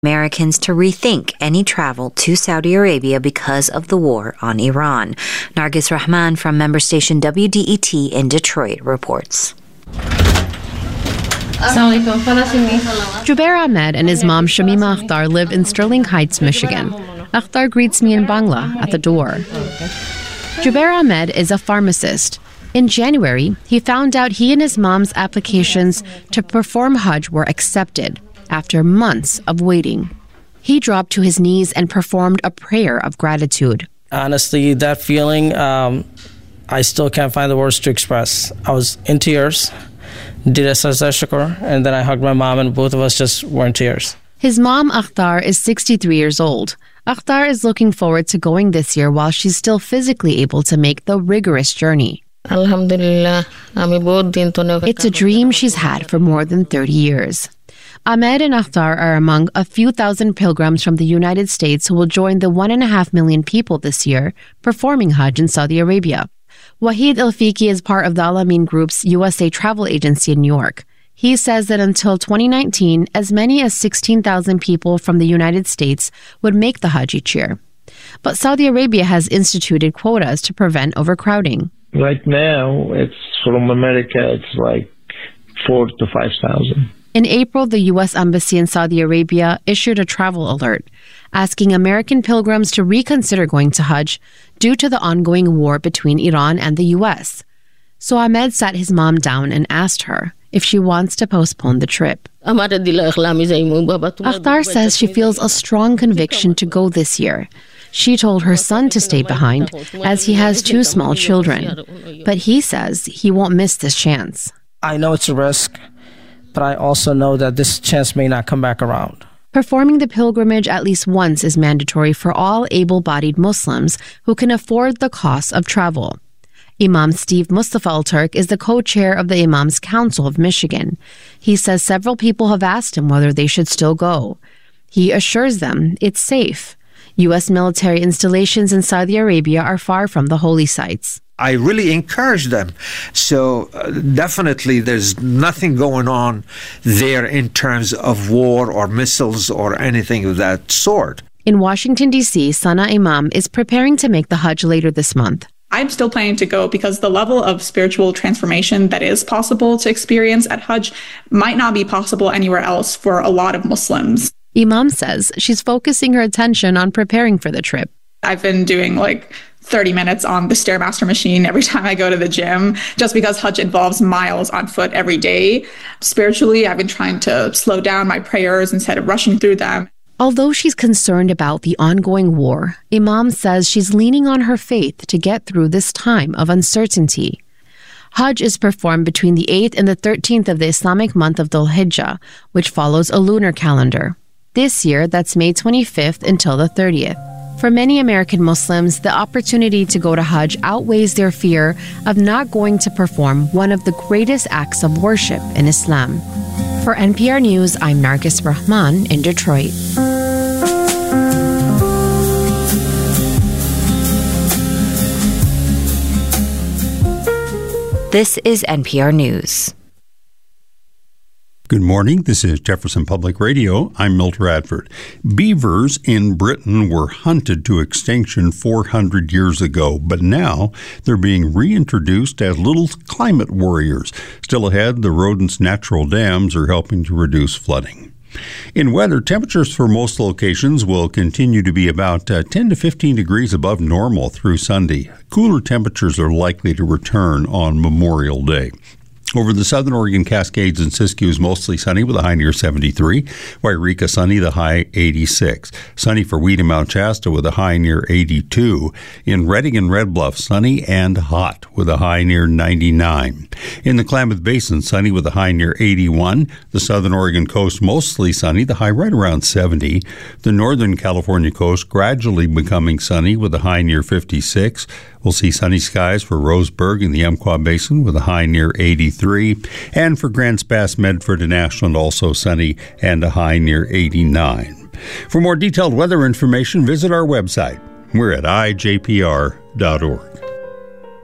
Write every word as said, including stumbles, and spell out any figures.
Americans to rethink any travel to Saudi Arabia because of the war on Iran. Nargis Rahman from member station W D E T in Detroit reports. Jubair Ahmed and his mom Shamima Akhtar live in Sterling Heights, Michigan. Akhtar greets me in Bangla at the door. Jubair Ahmed is a pharmacist. In January, he found out he and his mom's applications to perform Hajj were accepted after months of waiting. He dropped to his knees and performed a prayer of gratitude. Honestly, that feeling, um, I still can't find the words to express. I was in tears, did a sajda shukr, and then I hugged my mom, and both of us just were in tears. His mom, Akhtar, is sixty-three years old. Akhtar is looking forward to going this year while she's still physically able to make the rigorous journey. Alhamdulillah, it's a dream she's had for more than thirty years. Ahmed and Akhtar are among a few thousand pilgrims from the United States who will join the one and a half million people this year performing Hajj in Saudi Arabia. Wahid Al-Fiqi is part of the Al-Amin Group's U S A travel agency in New York. He says that until twenty nineteen, as many as sixteen thousand people from the United States would make the Hajj each year. But Saudi Arabia has instituted quotas to prevent overcrowding. Right now, it's from America, it's like four to five thousand. In April, the U S Embassy in Saudi Arabia issued a travel alert, asking American pilgrims to reconsider going to Hajj due to the ongoing war between Iran and the U S. So Ahmed sat his mom down and asked her if she wants to postpone the trip. Akhtar says she feels a strong conviction to go this year. She told her son to stay behind, as he has two small children. But he says he won't miss this chance. I know it's a risk, but I also know that this chance may not come back around. Performing the pilgrimage at least once is mandatory for all able-bodied Muslims who can afford the cost of travel. Imam Steve Mustafa Al-Turk is the co-chair of the Imams Council of Michigan. He says several people have asked him whether they should still go. He assures them it's safe. U S military installations in Saudi Arabia are far from the holy sites. I really encourage them. So uh, definitely there's nothing going on there in terms of war or missiles or anything of that sort. In Washington, D C, Sana Imam is preparing to make the Hajj later this month. I'm still planning to go because the level of spiritual transformation that is possible to experience at Hajj might not be possible anywhere else for a lot of Muslims. Imam says she's focusing her attention on preparing for the trip. I've been doing like thirty minutes on the Stairmaster machine every time I go to the gym, just because Hajj involves miles on foot every day. Spiritually, I've been trying to slow down my prayers instead of rushing through them. Although she's concerned about the ongoing war, Imam says she's leaning on her faith to get through this time of uncertainty. Hajj is performed between the eighth and the thirteenth of the Islamic month of Dhul Hijjah, which follows a lunar calendar. This year, that's May twenty-fifth until the thirtieth. For many American Muslims, the opportunity to go to Hajj outweighs their fear of not going to perform one of the greatest acts of worship in Islam. For N P R News, I'm Nargis Rahman in Detroit. This is N P R News. Good morning. This is Jefferson Public Radio. I'm Milt Radford. Beavers in Britain were hunted to extinction four hundred years ago, but now they're being reintroduced as little climate warriors. Still ahead, the rodents' natural dams are helping to reduce flooding. In weather, temperatures for most locations will continue to be about uh, ten to fifteen degrees above normal through Sunday. Cooler temperatures are likely to return on Memorial Day. Over the southern Oregon Cascades and Siskiyous, mostly sunny with a high near seventy-three. Wairika, sunny, the high eighty-six. Sunny for Wheat and Mount Shasta with a high near eighty-two. In Redding and Red Bluff, sunny and hot with a high near ninety-nine. In the Klamath Basin, sunny with a high near eighty-one. The southern Oregon coast, mostly sunny, the high right around seventy. The northern California coast gradually becoming sunny with a high near fifty-six. We'll see sunny skies for Roseburg in the Umpqua Basin with a high near eighty-three. And for Grants Pass, Medford, and Ashland, also sunny and a high near eighty-nine. For more detailed weather information, visit our website. We're at I J P R dot org.